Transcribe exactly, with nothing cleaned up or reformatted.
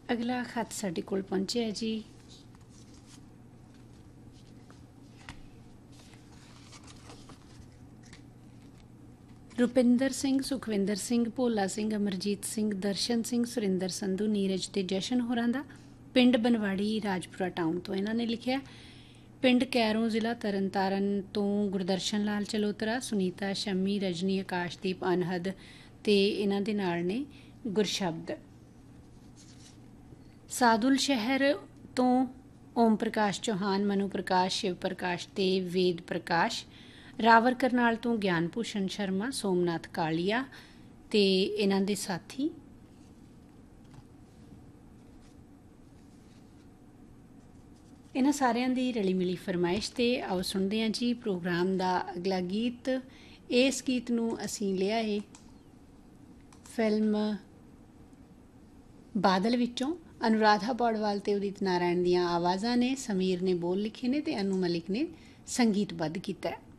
अगला खत साडे कोल पहुंचे है जी। रुपिंदर सिंह, सुखविंदर सिंह, भोला सिंह, अमरजीत सिंह, दर्शन सिंह, सुरिंदर संधू, नीरज ते जशन होरां दा पिंड बनवाड़ी राजपुरा टाउन तो इन्हों ने लिखा। पिंड कैरों जिला तरन तारण तो गुरदर्शन लाल चलोत्रा, सुनीता, शमी, रजनी, आकाशदीप, अनहद ते इन्हां दे नाल ने गुरशब्द। सादुल शहर तो ओम प्रकाश चौहान, मनु प्रकाश, शिव प्रकाश ते वेद प्रकाश। रावर करनाल तो ज्ञान भूषण शर्मा, सोमनाथ कालिया ते इन्हां दे साथी। इन्हां सारियां दी रली मिली फरमाइश ते आओ सुनदे हां जी प्रोग्राम दा अगला गीत। इस गीत नूं असीं लिया है फिल्म बादल विचों। अनुराधा पौडवाल ते उदित नारायण दियां आवाज़ां ने, समीर ने बोल लिखे ने ते अनु मलिक ने संगीतबद्ध कीता है।